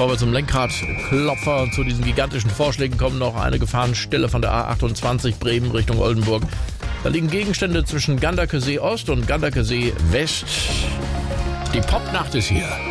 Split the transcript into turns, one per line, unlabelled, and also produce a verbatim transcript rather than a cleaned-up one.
Bevor wir zum Lenkradklopfer, zu diesen gigantischen Vorschlägen kommen, noch eine Gefahrenstelle von der A achtundzwanzig Bremen Richtung Oldenburg. Da liegen Gegenstände zwischen Ganderkesee Ost und Ganderkesee West. Die Popnacht ist hier.